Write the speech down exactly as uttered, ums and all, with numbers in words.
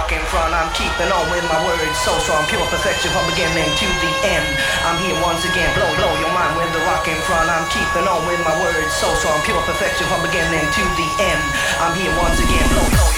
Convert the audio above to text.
rock in front. I'm keeping on with my words, so strong, pure perfection from beginning to the end. I'm here once again, blow, blow your mind with the rock in front. I'm keeping on with my words, so strong, pure perfection from beginning to the end. I'm here once again, blow, blow your